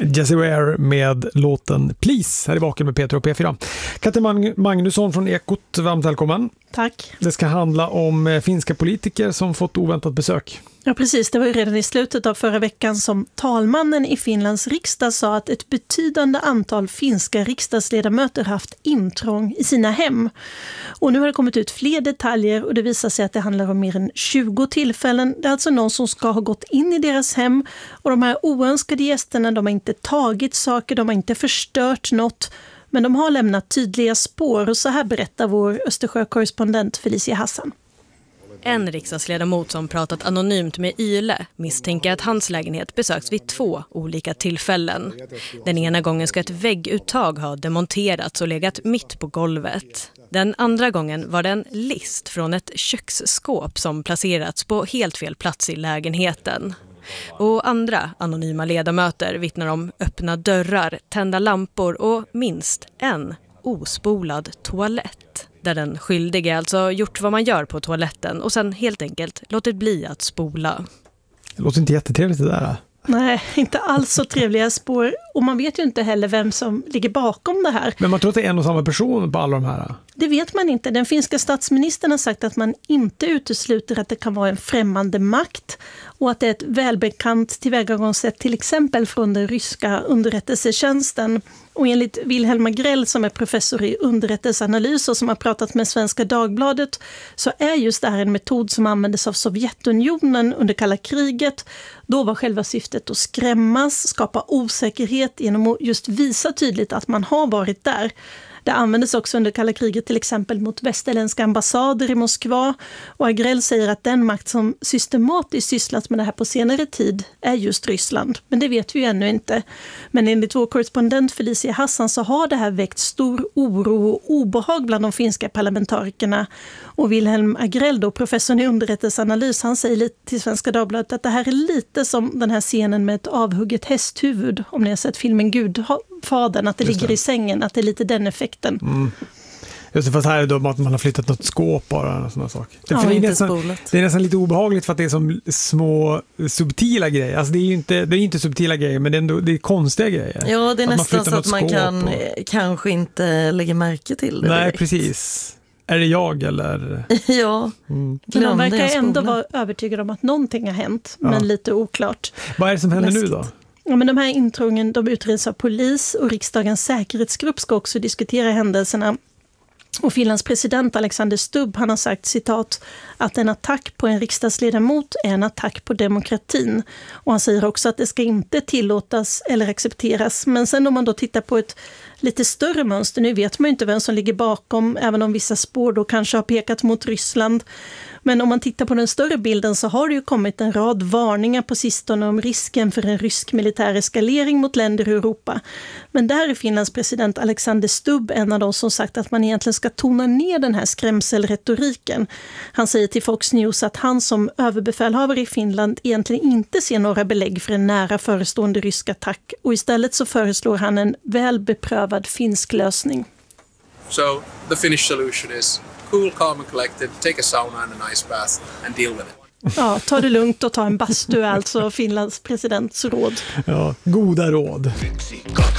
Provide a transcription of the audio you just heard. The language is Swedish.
Jessie Ware med låten Please här i Vaken med Peter och P4. Katrin Magnusson från Ekot, varmt välkommen. Tack. Det ska handla om finska politiker som fått oväntat besök. Ja, precis. Det var ju redan i slutet av förra veckan som talmannen i Finlands riksdag sa att ett betydande antal finska riksdagsledamöter haft intrång i sina hem. Och nu har det kommit ut fler detaljer och det visar sig att det handlar om mer än 20 tillfällen. Det är alltså någon som ska ha gått in i deras hem och de här oönskade gästerna, de har inte tagit saker, de har inte förstört något. Men de har lämnat tydliga spår och så här berättar vår Östersjö-korrespondent Felicia Hassan. En riksdagsledamot som pratat anonymt med Yle misstänker att hans lägenhet besöks vid 2 olika tillfällen. Den ena gången ska ett vägguttag ha demonterats och legat mitt på golvet. Den andra gången var det en list från ett köksskåp som placerats på helt fel plats i lägenheten. Och andra anonyma ledamöter vittnar om öppna dörrar, tända lampor och minst en ospolad toalett. Där den skyldige alltså gjort vad man gör på toaletten och sen helt enkelt låtit bli att spola. Det låter inte jättetrevligt det där. Nej, inte alls så trevliga spår. Och man vet ju inte heller vem som ligger bakom det här. Men man tror att det är en och samma person på alla de här. Det vet man inte. Den finska statsministern har sagt att man inte utesluter att det kan vara en främmande makt och att det är ett välbekant tillvägagångssätt till exempel från den ryska underrättelsetjänsten. Och enligt Wilhelm Agrell som är professor i underrättelseanalys och som har pratat med Svenska Dagbladet så är just det här en metod som användes av Sovjetunionen under kalla kriget. Då var själva syftet att skrämmas, skapa osäkerhet genom att just visa tydligt att man har varit där. Det användes också under kalla kriget till exempel mot västerländska ambassader i Moskva och Agrell säger att den makt som systematiskt sysslat med det här på senare tid är just Ryssland. Men det vet vi ju ännu inte. Men enligt vår korrespondent Felicia Hassan så har det här väckt stor oro och obehag bland de finska parlamentarikerna. Och Wilhelm Agrell då, professorn i underrättelseanalys, han säger lite till Svenska Dagbladet att det här är lite som den här scenen med ett avhugget hästhuvud. Om ni har sett filmen Gudfadern, att det ligger i sängen, att det är lite den effekten. Mm. Just det, fast här är det att man har flyttat något skåp bara och sådana saker. Ja, det är nästan lite obehagligt för att det är som små subtila grejer. Alltså det är inte subtila grejer, men det är konstiga grejer. Ja, det är att nästan så att man kan kanske inte lägga märke till det. Nej, direkt. Precis. Är det jag eller? Ja. Men de verkar ändå vara övertygade om att någonting har hänt, men lite oklart. Vad är det som händer nu då? Ja, men de här intrången de utreds av polis och riksdagens säkerhetsgrupp ska också diskutera händelserna. Och Finlands president Alexander Stubb han har sagt citat att en attack på en riksdagsledamot är en attack på demokratin. Och han säger också att det ska inte tillåtas eller accepteras. Men sen om man då tittar på ett lite större mönster, nu vet man ju inte vem som ligger bakom, även om vissa spår då kanske har pekat mot Ryssland. Men om man tittar på den större bilden så har det ju kommit en rad varningar på sistone om risken för en rysk militär eskalering mot länder i Europa. Men där är Finlands president Alexander Stubb en av de som sagt att man egentligen ska tona ner den här skrämselretoriken. Han säger till Fox News att han som överbefälhavare i Finland egentligen inte ser några belägg för en nära förestående rysk attack och istället så föreslår han en väl beprövad finsk lösning. So the Finnish solution is cool, calm and collected, take a sauna and a nice bath and deal with it. Ja, ta det lugnt och ta en bastu, alltså Finlands presidents råd. Ja, goda råd.